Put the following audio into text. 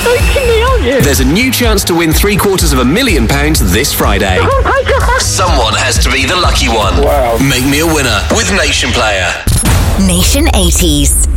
joking me, aren't you? There's a new chance to win £750,000 this Friday. Oh my God. Someone has to be the lucky one. Wow. Make me a winner with Nation Player. Nation 80s.